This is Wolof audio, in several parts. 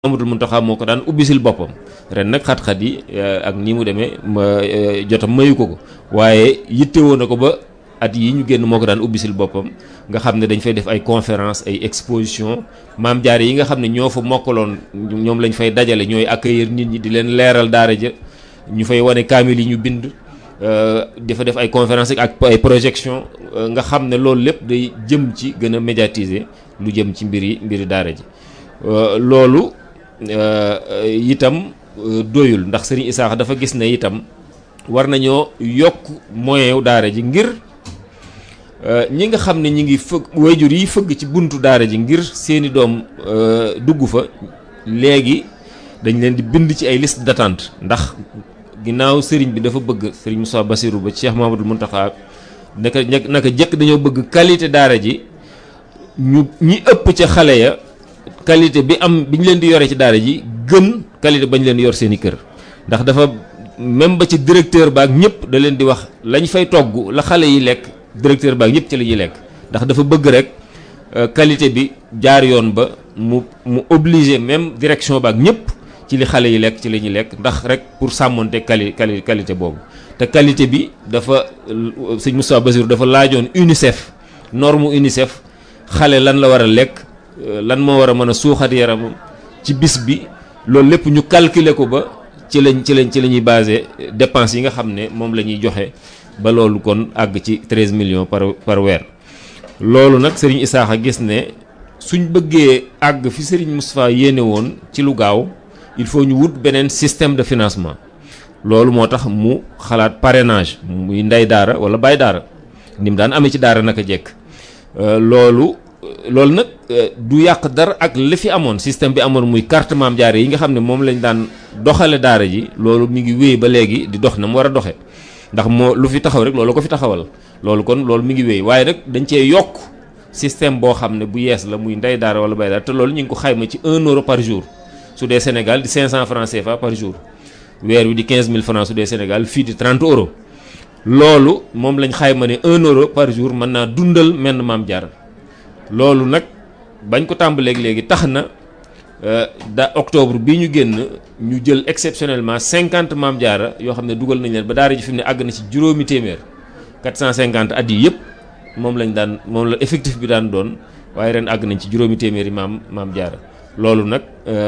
Mamadou Mountakha moo ko daan ubbisil boppam ren nag xat-xat yi ak ni mu demee jotam mayu ko waaye yittewoo na ko ba at yi ñu génn moo ko daan ubbisil boppam nga xam ne dañ fay def ay conférence ay exposition maam jaare yi nga xam ne ñoo fa mokkaloon ñoom lañ fay dajale ñooy accueillir nit ñi di leen leeral daara ja ñu fay wane kaamil yi ñu bind dafa def ay conférence ak ay projection nga xam ne loolu lépp day jëm ci gën a médiatiser lu jëm ci mbiri daara ji loolu itam doyul ndax Serigne Issakha dafa gis ne itam war nañoo yokk moyen wu daara ji ngir ñi nga xam ne ñi ngi fëgg wayjur yi fëgg ci buntu daara ji ngir seeni doom dugg fa léegi dañ leen di bind ci ay liste d'attente ndax ginnaaw Serigne bi dafa bëgg Serigne Moussa Bassirou ba Cheikh Mamadou Mountakha naka jëkk dañoo bëgg qualité daara ji ñi ëpp ca xale ya qualité bi ñu leen di yore ci daara ji gën qualité bañ leen yor seen i kër ndax dafa même ba ci directeur baak ñëpp da leen di wax lañ fay togg la xale yi lekk directeur baak ñëpp ci la ñuy lekk ndax dafa bëgg rek qualité bi jaar yoon ba mu obligé même direction baak ñëpp ci li xale yi lekk ci la ñuy lekk ndax rek pour sàmmonte qualité boobu te qualité bi dafa sëñ Moussa Bassirou dafa laajoon UNICEF norme UNICEF xale lan la war a lekk lan moo war a mën a suuxat yaramam ci bis bi loolu lépp ñu calculer ko ba ci la ñuy basé dépenses yi nga xam ne moom la ñuy joxe ba loolu kon àgg ci 13 millions par weer. loolu nag Serigne Issakha gis ne suñ bëggee àgg fi Serigne Moustapha yéene woon ci lu gaaw il faut ñu wut beneen système de financement loolu moo tax mu xalaat parrainage muy ndey daara wala baay daara ni mu daan amee ci daara naka jekk loolu nag du yàq dara ak li fi amoon système bi amoon muy carte maam jaare yi nga xam ne moom lañ daan doxale daara ji loolu mi ngi wéy ba léegi di dox na mu war a doxe ndax moo lu fi taxaw rek loolu ko fi taxawal loolu mi ngi wéy waaye nag dañ cee yokk système boo xam ne bu yees la muy ndey daara wala bay daara te loolu ñu ngi ko xayma ci 1 euro par jour su dee Sénégal di 500 francs CFA par jour weer wi di 15000 francs su dee Sénégal fii di 30 euros loolu moom lañ xayma ne 1 euro par jour mën naa dundal menn maam jaara loolu nag bañ ko tàmbaleeg léegi tax na octobre bii ñu génn ñu jël exceptionnellement 50 maam jaara yoo xam ne dugal nañ leen ba daara ji fi mu ne àgg na ci juróomi téeméer 450 at yi yëpp moom la effectif bi daan doon waaye ren àgg nañ ci juróomi téeméeri maam jaara loolu nag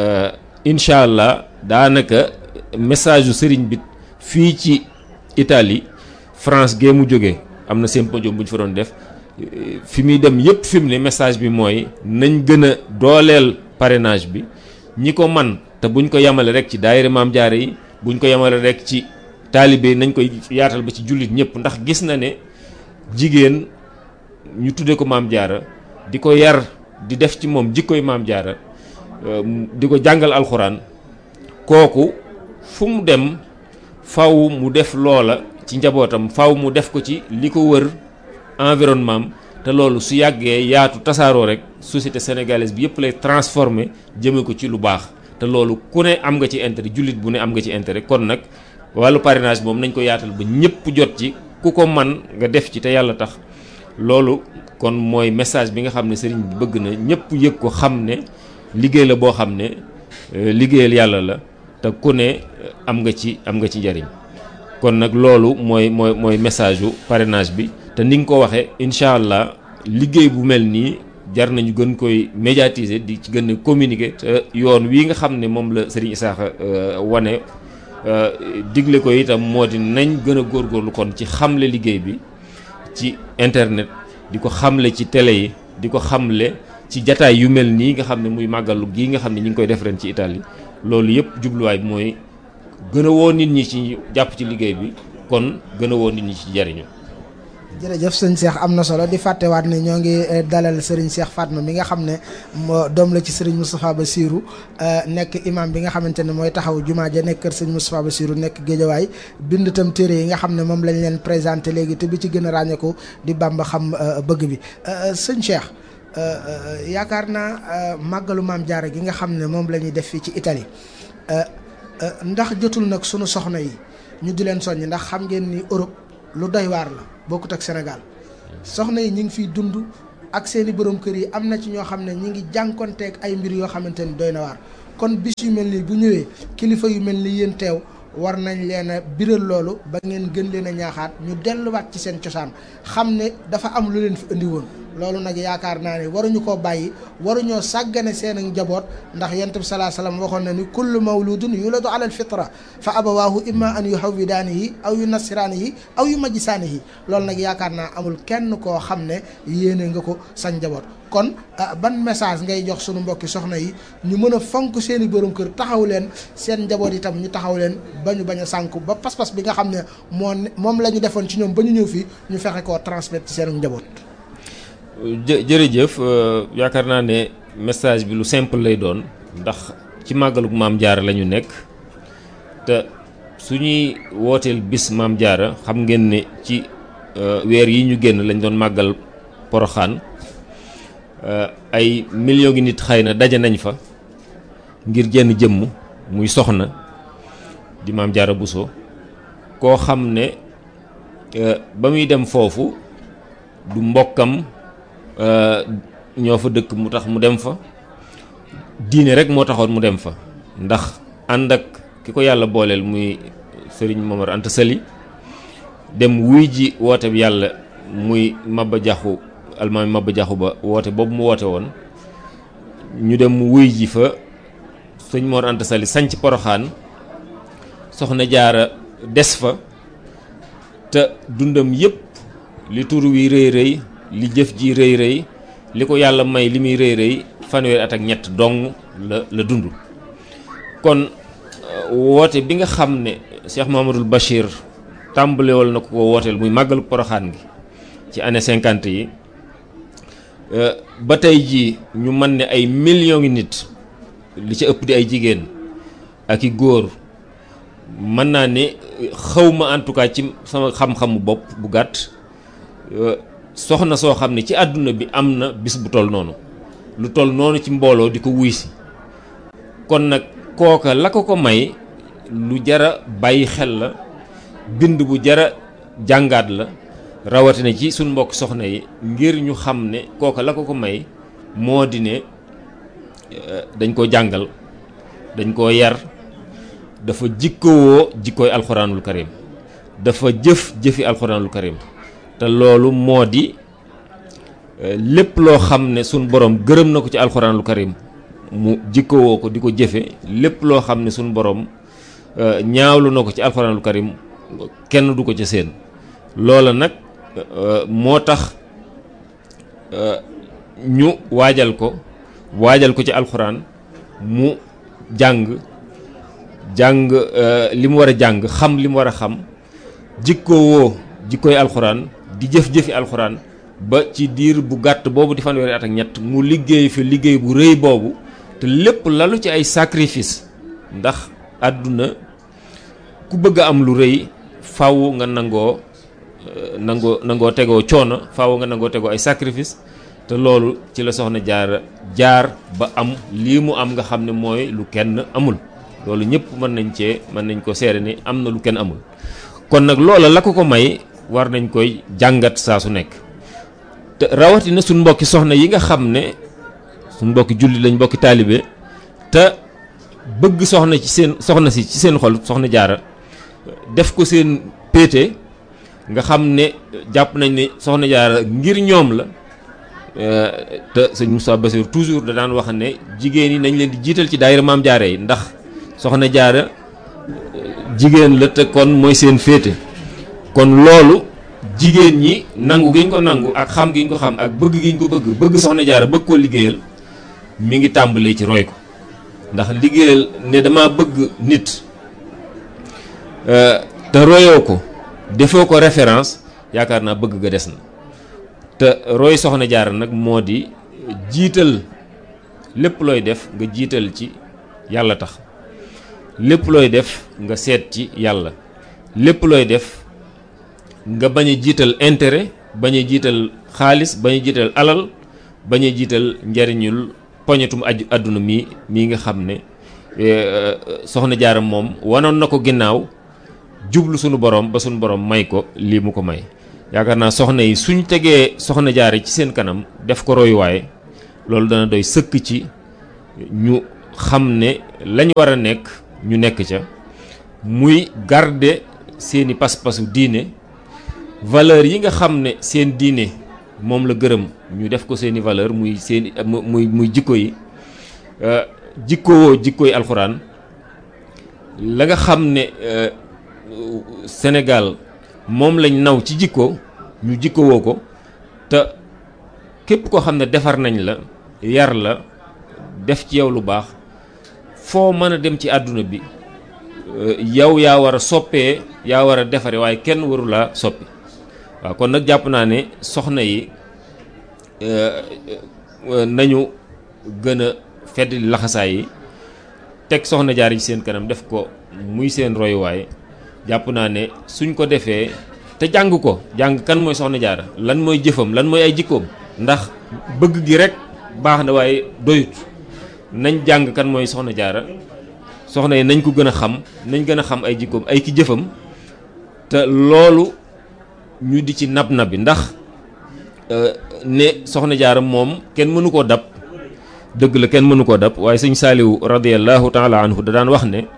incha allah daanaka message yu sëriñ bi fii ci Italie France gee mu jógee am na symposium bu ñu fa doon def fi muy dem yëpp fi mu ne message bi mooy nañ gën a dooleel parrainage bi ñi ko man te buñ ko yemale rek ci daayira maam jaare yi buñ ko yemale rek ci taalibe yi nañ koy yaatal ba ci jullit ñëpp ndax gis na ne jigéen ñu tudde ko maam jaara di ko yar di def ci moom jikkoy maam jaara di ko jàngal alxuraan kooku fu mu dem faw mu def loola ci njabootam faw mu def ko ci li ko wër environnement te loolu su yàggee yaatu tasaaroo rek société sénégalaise bi yëpp lay transformer jëme ko ci lu baax te loolu ku ne am nga ci intérêt jullit bu ne am nga ci intérêt kon nag wàllu parrainage moom nañ ko yaatal ba ñëpp jot ci ku ko man nga def ci te yàlla tax loolu kon mooy message bi nga xam ne sëriñ bi bëgg na ñëpp yëg ko xam ne liggéey la boo xam ne liggéeyal yàlla la te ku ne am nga ci njariñ kon nag loolu mooy message yu parrainage bi te ni nga ko waxee incha allah liggéey bu mel nii jar nañu gën koy médiatiser di ci gën a communiquer te yoon wii nga xam ne moom la Serigne Issakha wane digle ko itam moo di nañ gën a góorgóorlu kon ci xamle liggéey bi ci internet di ko xamle ci télé yi di ko xamle ci jataay yu mel nii nga xam ne muy màggalu gii nga xam ne ñu ngi koy def ren ci Italie loolu yëpp jubluwaay bi mooy gën a woo nit ñi ci jàpp ci liggéey bi kon gën a woo nit ñi ci jariñu jërëjëf sëñ Cheikh am na solo di fàttewaat ne ñoo ngi dalal Serigne Cheikh Fatma mi nga xam ne doom la ci Serigne Moustapha Bassirou nekk imam bi nga xamante ne mooy taxaw jumaa ja nekk kër Serigne Moustapha Bassirou nekk Géejawaay bind itam téere yi nga xam ne moom lañ leen présenté léegi te bi ci gën a ràññeeku di Bamba xam bëgg bi sëñ Cheikh yaakaar naa màggalu maam Jaara gi nga xam ne moom la ñuy def fii ci Italie ndax jotul nag sunu soxna yi ñu di leen soññ ndax xam ngeen ni Europe lu doy waar la bokkut ak Sénégal soxna yi ñu ngi fiy dund ak seeni borom kër yi am na ci ñoo xam ne ñi ngi jànkonteeg ay mbir yoo xamante ni doy na waar kon bis yu mel nii bu ñëwee kilifa yu mel ni yéen teew war nañ leen a biral loolu ba ngeen gën leen a ñaaxaat ñu delluwaat ci seen cosaan xam ne dafa am lu leen fi indi woon. loolu nag yaakaar naa ne waruñu koo bàyyi waruñoo sàggane seen ak njaboot ndax yonent bi salaa salaam waxoon na ni kullu mawludun yuladu ala alfitra fa abawaahu imma an yuhawwidaanihi aw yunassiraanihi aw yumajjisaanihi loolu nag yaakaar naa amul kenn koo xam ne yéene nga ko sa njaboot. kon ban message ngay jox sunu mbokki soxna yi ñu mën a fonk seen i borom kër taxaw leen seen njaboot itam ñu taxaw leen ba ñu bañ a sànku ba pas-pas bi nga xam ne moom la ñu defoon ci ñoom ba ñu ñëw fii ñu fexe koo transmettre ci seen njaboot. jërëjëf yaakaar naa ne message bi lu simple lay doon ndax ci màggalug Maam Jaara la ñu nekk te suñuy wooteel bis Maam Jaara xam ngeen ne ci weer yi ñu génn lañ doon màggal Poroxaan ay millions ngi nit xëy na daje nañ fa ngir jenn jëmm muy soxna di Maam Jaara Buso koo xam ne ba muy dem foofu du mbokkam ñoo fa dëkk mu tax mu dem fa diine rek moo taxoon mu dem fa ndax ànd ak ki ko yàlla booleel muy sëriñ Momar Anta Sali dem wuy ji woote bi yàlla muy Maba Jaxu almaami Maba Jaxu Ba woote boobu mu woote woon ñu dem wuy ji fa sëñ Mor Anta Sali sanc Poroxaan soxna Jaara des fa te dundam yépp li tur wi rëy rëy li jëf ji rëy rëy li ko yàlla may li muy rëy rëy fanweeri at ak ñett dong la dund. kon woote bi nga xam ne Cheikh Mahamadul Bachir tàmbalewal na ko wooteel muy màggalu Poroxaan gi ci année 50 yi ba tey jii ñu mën ne ay millions ngi nit li ci ëpp di ay jigéen ak i góor mën naa ne xawma en tout cas ci sama xam-xamu bopp bu gàtt soxna soo xam ne ci àdduna bi am na bis bu toll noonu lu toll noonu ci mbooloo di ko wuy si kon nag kooka la ko may lu jara bàyyi xel la bind bu jara jàngaat la rawatina ci suñ mbokk soxna yi ngir ñu xam ne kooka la ko may moo di ne dañ ko jàngal dañ koo yar dafa jikkowoo jikkooy alxuraanul karim dafa jëfi alxuraanul karim te loolu moo di lépp loo xam ne suñ borom gërëm na ko ci alxuraanul karim mu jikkowoo ko di ko jëfe lépp loo xam ne suñ borom ñaawlu na ko ci alxuraanul karim kenn du ko ca seen loola nag moo tax ñu waajal ko ci alxuraan mu jàng li mu war a jàng xam li mu war a xam jikkowoo jikkooy alxuraan di jëf-jëfi alxuraan ba ci diir bu gàtt boobu di fanweeri at ak ñett mu liggéey fi liggéey bu rëy boobu te lépp lalu ci ay sacrifice ndax àdduna ku bëgg a am lu rëy faaw nga nangoo tegoo coono faaw nga nangoo tegoo ay sacrifice te loolu ci la soxna jaar ba am lii mu am nga xam ne mooy lu kenn amul loolu ñëpp mën nañ ko seere ni am na lu kenn amul kon nag loola la ko may war nañ koy jàngat saa su nekk te rawatina suñ mbokki soxna yi nga xam ne suñ mbokki julli lañ mbokki taalibe te bëgg soxna si ci seen xol soxna jaara def ko seen péete nga xam ne jàpp nañ ne soxna jaara ngir ñoom la te sëñ Moussa Bassir toujours da daan wax ne jigéen yi nañ leen di jiital ci daayira Maam Jaara yi ndax soxna jaara jigéen la te kon mooy seen féete kon loolu jigéen ñi nangu gi ñu ko nangu ak xam gi ñu ko xam ak bëgg gi ñu ko bëgg soxna jaara bëgg koo liggéeyal mi ngi tàmbalee ci roy ko ndax liggéeyal ne dama bëgg nit te royoo ko defoo ko référence yaakaar naa bëgg ga des na te roy soxna jaara nag moo di jiital lépp looy def nga jiital ci yàlla tax lépp looy def nga seet ci yàlla lépp looy def nga bañ a jiital intérêt bañ a jiital xaalis bañ a jiital alal bañ a jiital njariñul poñetum àdduna mii nga xam ne soxna jaara moom wanoon na ko ginnaaw jublu sunu borom ba sunu borom may ko lii mu ko may yaakaar naa soxna yi suñ tegee soxna jaara ci seen kanam def ko royuwaay loolu dana doy sëkk ci ñu xam ne lañ war a nekk ñu nekk ca muy garder seeni pas-pasu diine valeur yi nga xam ne seen diine moom la gërëm ñu def ko seeni valeur muy seeni muy jikko yi jikkowoo jikkoy alxuraan la nga xam ne Sénégal moom lañ naw ci jikko ñu jikkowoo ko te képp koo xam ne defar nañ la yar la def ci yow lu baax foo mën a dem ci àdduna bi yow yaa war a soppee yaa war a defare waaye kenn waru laa soppi waaw kon nag jàpp naa ne soxna yi nañu gën a fedd laxasaay yi teg soxna jaar ci seen kanam def ko muy seen royuwaay jàpp naa ne suñ ko defee te jàng ko jàng kan mooy soxna jaara lan mooy jëfam lan mooy ay jikkoom ndax bëgg gi rek baax na waaye doyut nañ jàng kan mooy soxna jaara soxna yi nañ ko gën a xam nañ gën a xam ay jikkoom ay ki jëfam te loolu ñu di ci nab nabi ndax ne soxna jaara moom kenn mënu koo dab dëgg la kenn mënu koo dab waaye sëñ Saaliwu radiyallahu taala anhu da daan wax ne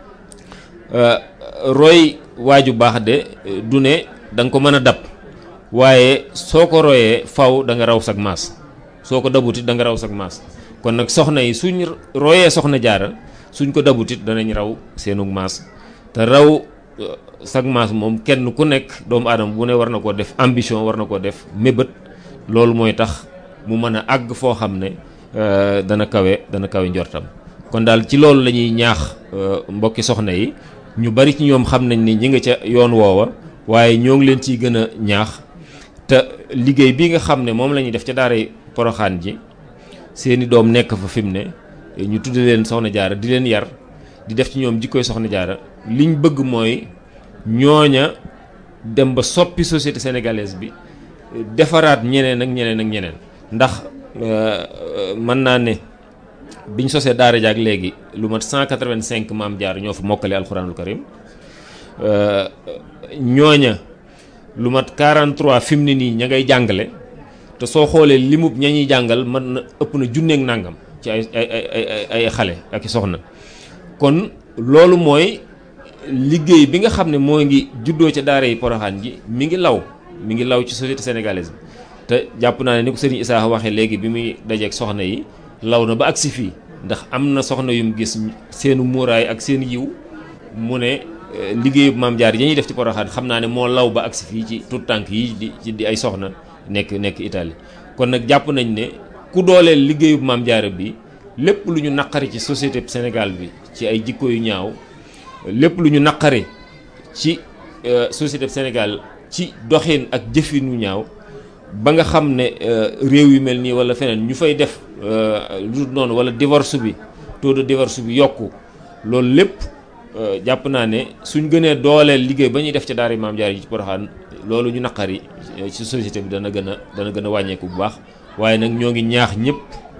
roy waaju baax de du ne da nga ko mën a dab waaye soo ko royee faw da nga raw sag maas soo ko dabutit da nga raw sag maas kon nag soxna yi suñ royee soxna jaara suñ ko dabutit danañ raw seenug maas te raw sag maas moom kenn ku nekk doomu aadama bu ne war na koo def ambition war na koo def mébét loolu mooy tax mu mën a àgg foo xam ne dana kawe njortam kon daal ci loolu la ñuy ñaax mbokki soxna yi ñu bari ci ñoom xam nañ ni ñi nga ca yoon woowa waaye ñoo ngi leen ciy gën a ñaax te liggéey bi nga xam ne moom la ñuy def ca daaray Poroxaan ji seeni doom nekk fa fi mu ne ñu tudde leen soxna jaara di leen yar di def ci ñoom jikkoy soxna jaara liñ bëgg mooy ñooña dem ba soppi société sénégalaise bi defaraat ñeneen ak ñeneen ak ñeneen ndax mën naa ne biñ sosee daara jaak léegi lu mat 185 maam jaar ñoo fa mokkale alxuraanul karim ñooña lu mat 43 fi mu ne nii ña ngay jàngale te soo xoolee limub ña ñuy jàngal mën na ëpp na junneeg nàngam ci ay xale ak i soxna kon loolu mooy liggéey bi nga xam ne moo ngi juddoo ca daara yi Poroxaan ji mi ngi law ci société sénégalaise bi te jàpp naa ne ni ko sëriñ Issa waxee léegi bi muy dajeeg soxna yi law na ba agsi fii ndax am na soxna yum gis seenu muuraay ak seen yiw mu ne liggéeyu maam jaar yi ñuy def ci Poroxaan xam naa ne moo law ba agsi fii ci tout tànk yi di ay soxna nekk Italie kon nag jàpp nañ ne ku dooleel liggéeyu maam jaara bi lépp lu ñu naqari ci société Sénégal bi ci ay jikko yu ñaaw lépp lu ñu naqari ci société Sénégal ci doxin ak jëfin yu ñaaw ba nga xam ne réew yu mel nii wala feneen ñu fay def lu noonu wala divorce bi taux de divorce bi yokku loolu lépp jàpp naa ne suñ gënee dooleel liggéey ba ñuy def ci daara maam jaara yi ci Poroxaan loolu ñu naqari ci société bi dana gën a wàññeeku bu baax waaye nag ñoo ngi ñaax ñëpp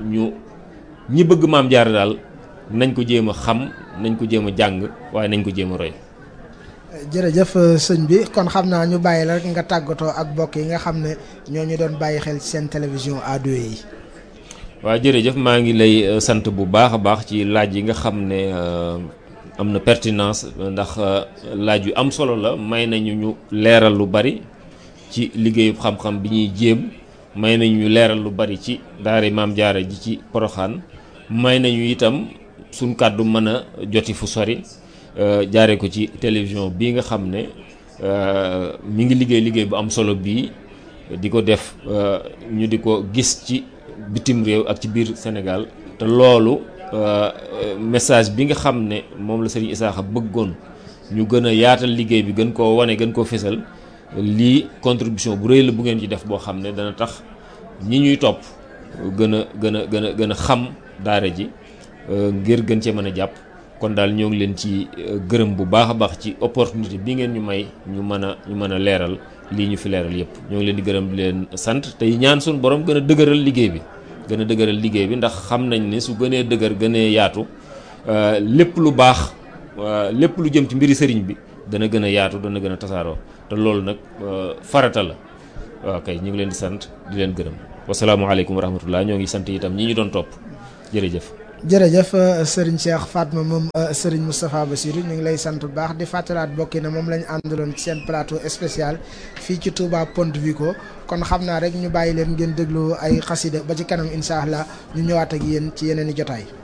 ñi bëgg maam jaara daal nañ ko jéem a xam nañ ko jéem a jàng waaye nañ ko jéem a roy. jërëjëf sëñ bi kon xam naa ñu bàyyi la rek nga tàggatoo ak mbokk yi nga xam ne ñoo ñu doon bàyyi xel ci seen télévision A2 yi. waaw jërëjëf maa ngi lay sant bu baax a baax ci laaj yi nga xam ne am na pertinence ndax laaj yu am solo la may nañu ñu leeral lu bari ci liggéeyu xam-xam bi ñuy jéem may nañu ñu leeral lu bari ci daara maam jaara ji ci Poroxaan may nañu itam suñ kàddu mën a joti fu sori jaare ko ci télévision bii nga xam ne mi ngi liggéey bu am solo bii di ko def ñu di ko gis ci bitim réew ak ci biir Sénégal te loolu message bi nga xam ne moom la Serigne Issakha bëggoon ñu gën a yaatal liggéey bi gën koo wane gën koo fésal lii contribution bu rëy la bu ngeen ci def boo xam ne dana tax ñi ñuy topp gën a xam daara ji ngir gën cee mën a jàpp kon daal ñoo ngi leen ci gërëm bu baax a baax ci opportunité bi ngeen ñu may ñu mën a leeral lii ñu fi leeral yépp ñoo ngi leen di gërëm di leen sant tey ñaan suñu borom gën a dëgëral liggéey bi ndax xam nañ ne su gënee dëgër gënee yaatu lépp lu baax lépp lu jëm ci mbiri sëriñ bi dana gën a yaatu dana gën a tasaaroo te loolu nag farata la waaw kay ñu ngi leen di sant di leen gërëm wasalaamualeykum wa rahmatullah ñoo ngi sant itam ñi ñu doon topp jërëjëf. jërëjëf Serigne Cheikh Fatma moom Serigne Moustapha Bassirou ñu ngi lay sant bu baax di fàttalaat bokki na moom lañu àndaloon ci seen plateau spécial fii ci Touba Ponte Vico kon xam naa rek ñu bàyyi leen ngeen déglu ay xasida ba ci kanam incha allah ñu ñëwaat ak yéen ci yeneen i jotaay.